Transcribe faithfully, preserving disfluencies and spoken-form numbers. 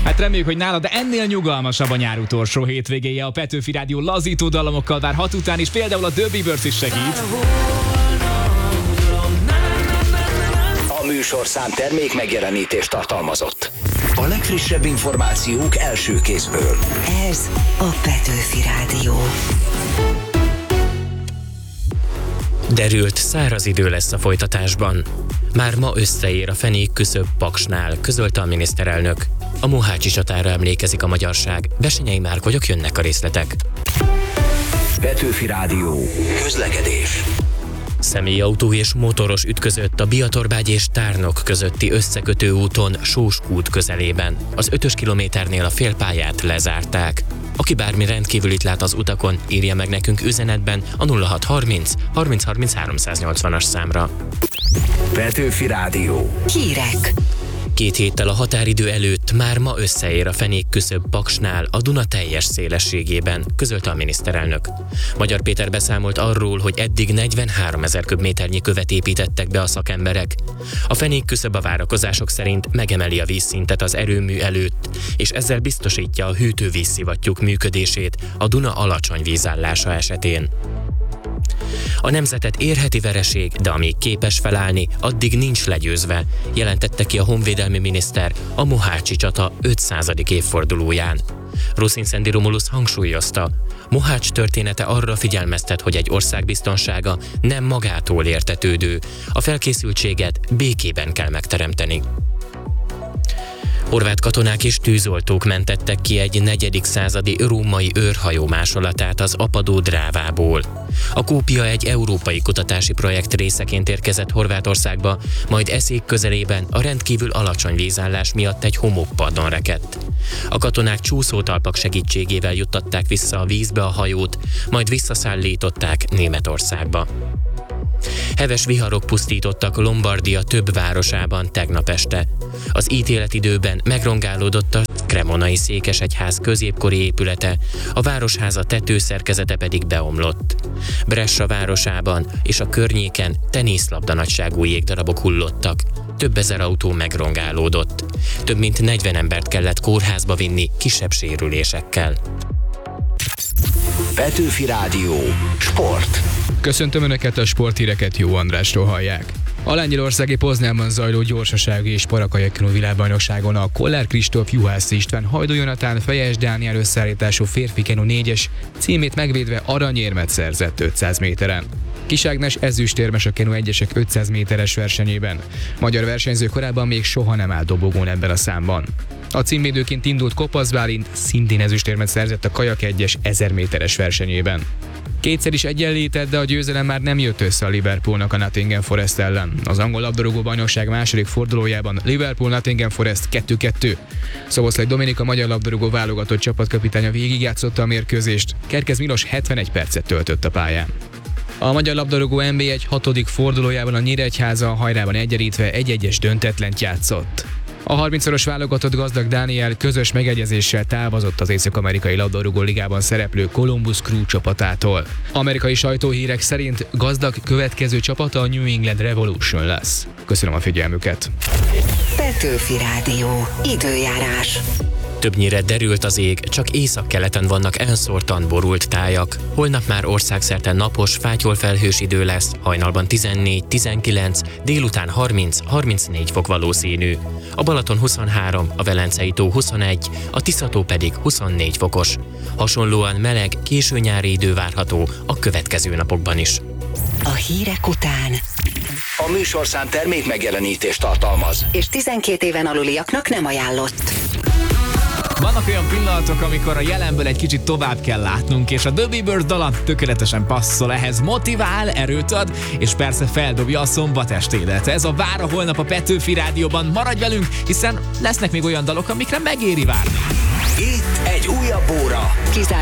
Hát reméljük, hogy nálad, de ennél nyugalmasabb a nyár utolsó hétvégéje. A Petőfi Rádió lazító dalomokkal vár hat után is, például a The Bieberz is segít. A műsorszám termék megjelenítést tartalmazott. A legfrissebb információk első kézből. Ez a Petőfi Rádió. Derült, száraz idő lesz a folytatásban. Már ma összeér a fenék küszöb Paksnál, közölte a miniszterelnök. A mohácsi csatára emlékezik a magyarság. Bessenyei Márk vagyok, jönnek a részletek. Petőfi Rádió. Közlekedés. Személyautó és motoros ütközött a Biatorbágy és Tárnok közötti összekötő úton Sóskút közelében. Az ötös kilométernél a félpályát lezárták. Aki bármi rendkívülit lát az utakon, írja meg nekünk üzenetben a nulla hat harminc harminc harminc háromszáznyolcvanas számra. Petőfi Rádió. Hírek. Két héttel a határidő előtt már ma összeér a fenék küszöb Paksnál a Duna teljes szélességében, közölte a miniszterelnök. Magyar Péter beszámolt arról, hogy eddig negyvenháromezer köbméternyi követ építettek be a szakemberek. A fenék küszöb a várakozások szerint megemeli a vízszintet az erőmű előtt, és ezzel biztosítja a hűtővízszivattyúk működését a Duna alacsony vízállása esetén. A nemzetet érheti vereség, de amíg képes felállni, addig nincs legyőzve, jelentette ki a honvédelmi miniszter a mohácsi csata ötszázadik évfordulóján. Ruszin-Szendi Romulusz hangsúlyozta, Mohács története arra figyelmeztet, hogy egy ország biztonsága nem magától értetődő, a felkészültséget békében kell megteremteni. Horvát katonák és tűzoltók mentettek ki egy negyedik századi római őrhajó másolatát az Apadó Drávából. A kópia egy európai kutatási projekt részeként érkezett Horvátországba, majd Eszék közelében a rendkívül alacsony vízállás miatt egy homokpadon rekedt. A katonák csúszótalpak segítségével juttatták vissza a vízbe a hajót, majd visszaszállították Németországba. Heves viharok pusztítottak Lombardia több városában tegnap este. Az ítéletidőben megrongálódott a Cremonai székesegyház középkori épülete, a városháza tetőszerkezete pedig beomlott. Brescia városában és a környéken teniszlabda nagyságú jégdarabok hullottak. Több ezer autó megrongálódott. Több mint negyven embert kellett kórházba vinni kisebb sérülésekkel. Petőfi Rádió. Sport. Köszöntöm Önöket, a sporthíreket Jó Andrástól hallják. A lengyelországi Poznánban zajló gyorsasági és parakajakkenő világbajnokságon a Kollár Kristóf, Juhász István, Hajdú Jonatán, Fejes Dániel összeállítású férfi kenu négyes címét megvédve aranyérmet szerzett ötszáz méteren. Kis Ágnes ezüstérmes a kenu egyesek ötszáz méteres versenyében. Magyar versenyző korábban még soha nem állt dobogón ebben a számban. A címvédőként indult Kopasz Bálint szintén ezüstérmet szerzett a kajak egyes ezer méteres versenyében. Kétszer is egyenlített, de a győzelem már nem jött össze a Liverpoolnak a Nottingham Forest ellen. Az angol labdarúgó bajnokság második fordulójában Liverpool-Nottingham Forest kettő kettő. Szoboszlai Dominik, a magyar labdarúgó válogatott csapatkapitánya végigjátszotta a mérkőzést, Kerkez Milos hetvenegy percet töltött a pályán. A magyar labdarúgó en bé egy hatodik fordulójában a Nyíregyháza hajrában egyenlítve egy-egyes döntetlent játszott. A harmincszoros válogatott Gazdag Dániel közös megegyezéssel távozott az Észak-amerikai labdarúgó ligában szereplő Columbus Crew csapatától. Amerikai sajtóhírek szerint Gazdag következő csapata a New England Revolution lesz. Köszönöm a figyelmüket. Petőfi Rádió. Időjárás. Többnyire derült az ég, csak északkeleten vannak elszórtan borult tájak. Holnap már országszerte napos, fátyolfelhős idő lesz, hajnalban tizennégy tizenkilenc, délután harminc-harmincnégy fok valószínű. A Balaton huszonhárom, a Velencei tó huszonegy, a Tisza-tó pedig huszonnégy fokos. Hasonlóan meleg, késő nyári idő várható a következő napokban is. A hírek után A műsorszám termék megjelenítést tartalmaz. és tizenkét éven aluliaknak nem ajánlott. Vannak olyan pillanatok, amikor a jelenből egy kicsit tovább kell látnunk, és a The Bieberz dala tökéletesen passzol ehhez, motivál, erőt ad, és persze feldobja a szombatestédet. Ez a Vára holnap a Petőfi Rádióban. Maradj velünk, hiszen lesznek még olyan dalok, amikre megéri várni. Itt egy újabb óra. Kizár